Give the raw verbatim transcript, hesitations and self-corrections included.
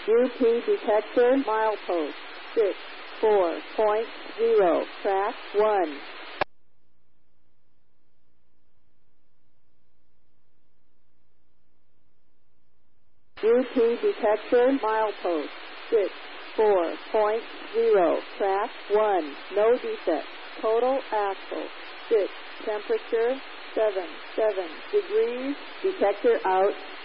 U P detector, milepost six four point zero, track one. U P detector, milepost six four point zero, track one, no defect. Total axle six, temperature seven seven degrees, detector out.